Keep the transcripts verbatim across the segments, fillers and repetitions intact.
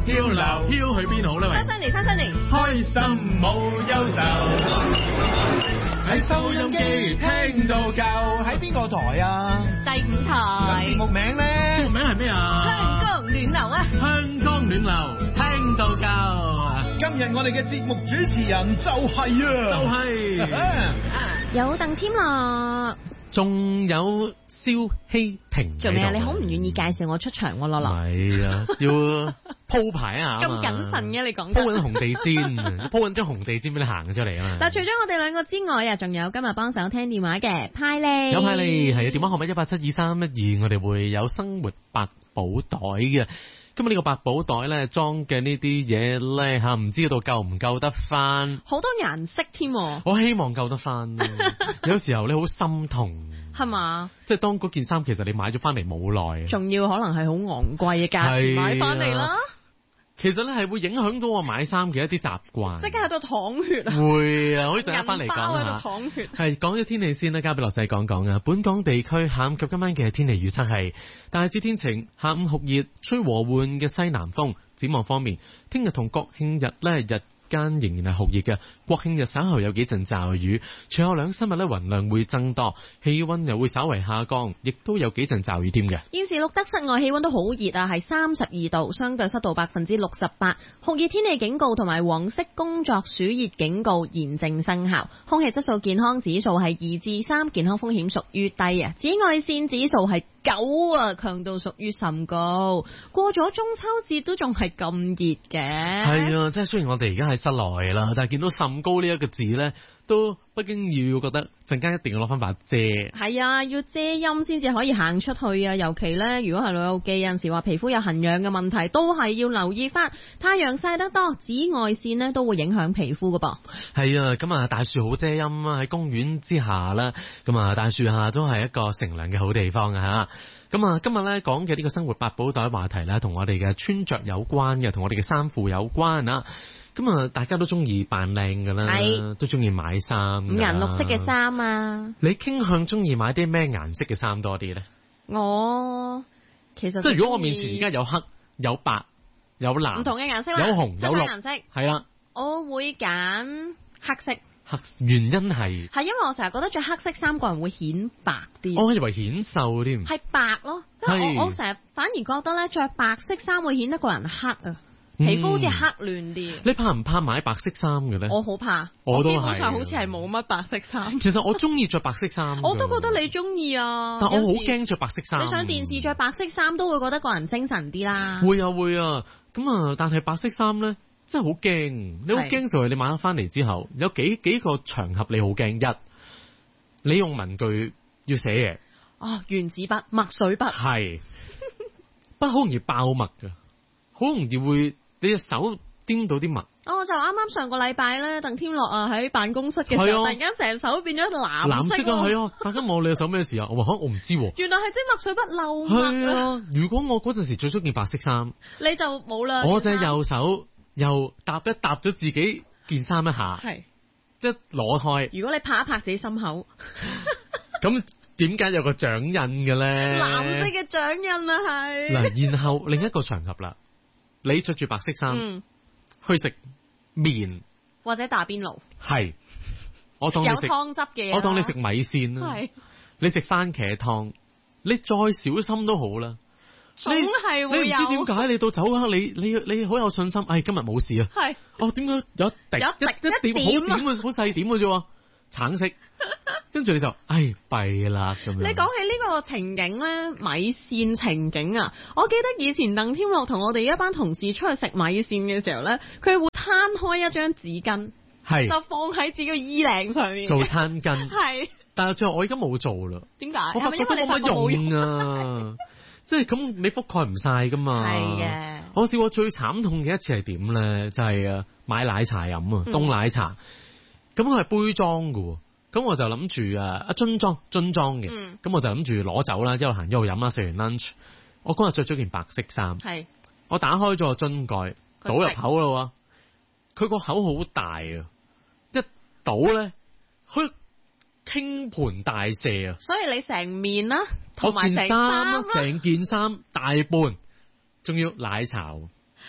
漂流，漂去邊好咧？ 翻新嚟，翻新嚟， 開心冇憂愁，喺收音機聽到夠。 喺邊個台啊？ 第五台。 節目名咧？ 節目名係咩啊？ 香江暖流啊！ 香江暖流，聽到夠。 今日我哋嘅節目主持人就係啊， 就係有鄧添樂， 仲有蕭希婷。 做咩啊？你好唔願意介紹我出場喎，樂樂。 係啊，要鋪排啊。 咁謹慎嘅你講。 鋪緊紅地氈，鋪緊張紅地氈俾你行出嚟啊嘛。 但除咗我哋兩個之外啊，仲有今日幫手聽電話嘅派利。 有派利係啊，電話號碼一八七二三一二，我哋會有生活百寶袋嘅。今日呢個百寶袋咧裝嘅呢啲嘢咧吓，唔知道夠唔夠得翻？ 好多顏色添。 我希望夠得翻。有時候你好心痛， 係嘛？ 即係當嗰件衫其實你買咗翻嚟冇耐， 仲要可能係好昂貴嘅價錢買翻嚟啦。 其實咧係會影響到我買衫嘅一啲習慣， 即刻喺度淌血啊！ 會啊，可以陣間翻嚟講下。 喺度淌血。係講咗天氣先啦，交俾羅細講講啊。本港地區下午及今晚嘅天氣預測係大致天晴，下午酷熱，吹和緩嘅西南風。展望方面，聽日同國慶日咧日間仍然係酷熱嘅，國慶日稍後有幾陣驟雨，隨後兩三日咧雲量會增多，氣溫又會稍為下降，亦都有幾陣驟雨添嘅。 現時錄得室外氣溫都好熱啊，係三十二度，相對濕度百分之六十八，酷熱天氣警告同埋黃色工作暑熱警告現正生效，空氣質素健康指數係二至三，健康風險屬於低啊，紫外線指數係九啊，強度屬於甚高。過咗中秋節都仲係咁熱嘅。 係啊，即係雖然我哋而家喺室內啦，但係見到甚高呢一個字咧，都不經意要覺得陣間一定要攞翻把遮。係啊，要遮陰先至可以行出去啊！尤其咧，如果係老友記有陣時話皮膚有痕癢嘅問題，都係要留意翻。太陽曬得多，紫外線呢都會影響皮膚噶噃。 係啊，咁啊大樹好遮陰啊，喺公園之下啦，咁啊大樹下都係一個乘涼嘅好地方啊吓。咁啊今日咧講嘅呢個生活百寶袋話題咧，同我哋嘅穿着有關嘅，同我哋嘅衫褲有關啊。咁啊，大家都中意扮靚噶啦，都中意買衫，五顏六色嘅衫啊。 你傾向中意買啲咩顏色嘅衫多啲咧？ 我其實即係如果我面前而家有黑、有白、有藍，唔同嘅顏色啦， 有紅、有綠顏色， 係啦， 我會揀黑色。 黑原因係係因為我成日覺得着黑色衫個人會顯白啲。 我以為顯瘦添。 係白咯，即係我我成日反而覺得咧着白色衫會顯得個人黑啊。皮膚好似黑嫩啲。 你怕唔怕買白色衫嘅咧？ 我好怕， 我都係。 基本上好似係冇乜白色衫。 其實我中意着白色衫。 我都覺得你中意啊。 但我好驚着白色衫。 你上電視着白色衫都會覺得個人精神啲啦。 會啊會啊，咁啊，但係白色衫咧真係好驚。你好驚就係你買咗翻嚟之後，有幾幾個場合你好驚。一，你用文具要寫嘢。 哦，原子筆、墨水筆。 係。筆好容易爆墨噶，好容易會。你隻手掂到啲墨。 哦，就啱啱上個禮拜咧，鄧添樂啊喺辦公室嘅時候，突然間成手變咗藍色。藍色啊，係啊！大家望你隻手咩事啊？我話吓，我唔知。 原來係即墨水筆漏墨。 係啊！如果我嗰陣時着咗件白色衫， 你就冇啦。 我隻右手又搭一搭咗自己件衫一下， 係一攞開。 如果你拍一拍自己心口， 咁點解有個掌印嘅咧？ 藍色嘅掌印啊，係。 嗱，然後另一個場合啦。你着住白色衫、嗯、去食麵或者打邊爐， 係我當你食有湯汁嘅， 我當你食米線啦，係你食番茄湯，你再小心都好啦。 總係會有， 你唔知點解你到走刻你你你好有信心，哎今日冇事啊，係哦點解有一滴有一一點好點嘅好細點嘅啫，橙色。跟住你就，唉，弊啦咁樣。 你講起呢個情景咧，米線情景啊，我記得以前鄧添樂同我哋一班同事出去食米線嘅時候咧，佢會攤開一張紙巾，係就放喺自己嘅衣領上面做餐巾，係。但係最後我而家冇做啦。點解？我發覺都冇乜用啊！即係咁，你覆蓋唔晒噶嘛。係嘅。我試過最慘痛嘅一次係點咧？就係、是、啊買奶茶飲啊，凍奶茶。咁佢係杯裝噶。咁我就諗住誒，一樽裝樽裝嘅，咁、嗯、我就諗住攞走啦，一路行一路飲啦，食完 lunch， 我嗰日着咗件白色衫，係，我打開咗個樽蓋，倒入口啦，佢個口好大啊，一倒咧，佢傾盆大瀉啊， 所以你成面啦，同埋成衫啦， 成件衫大半，仲要奶茶。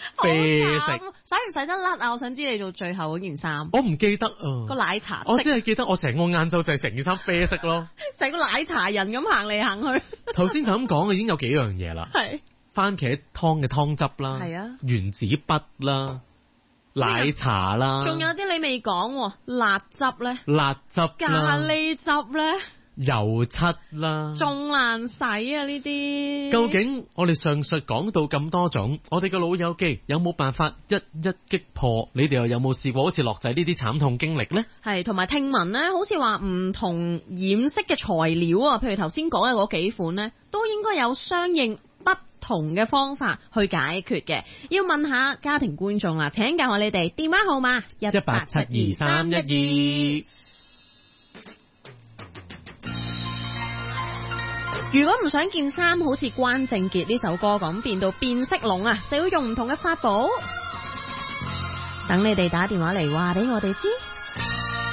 啡色， 使唔使得甩啊？我想知你做最後嗰件衫。 我唔記得啊。 個奶茶色， 我只係記得我成個晏晝就係成件衫啡色咯， 成個奶茶人咁行嚟行去。 頭先就咁講嘅已經有幾樣嘢啦， 係番茄湯嘅湯汁啦， 係啊， 原子筆啦，奶茶啦， 仲有啲你未講，辣汁咧， 辣汁啦， 咖喱汁咧。 油漆啦， 仲難洗啊呢啲。 究竟我哋上述講到咁多種，我哋嘅老友記有冇辦法一一擊破？你哋又有冇試過好似樂仔呢啲慘痛經歷呢？ 係，同埋聽聞呢，好似話唔同染色嘅材料啊，譬如頭先講嘅嗰幾款呢，都應該有相應不同嘅方法去解決嘅。要問下家庭觀眾啦，請教下你哋電話號碼一八七二三一二。如果唔想件衫好似關正傑呢首歌咁變到變色龍啊，就要用唔同嘅法寶。等你哋打電話嚟話俾我哋知。